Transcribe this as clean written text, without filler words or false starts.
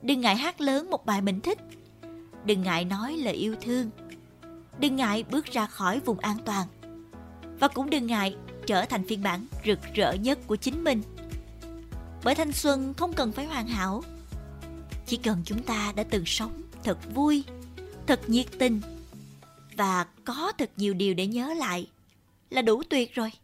Đừng ngại hát lớn một bài mình thích. Đừng ngại nói lời yêu thương. Đừng ngại bước ra khỏi vùng an toàn. Và cũng đừng ngại trở thành phiên bản rực rỡ nhất của chính mình. Bởi thanh xuân không cần phải hoàn hảo. Chỉ cần chúng ta đã từng sống thật vui, thật nhiệt tình và có thật nhiều điều để nhớ lại là đủ tuyệt rồi.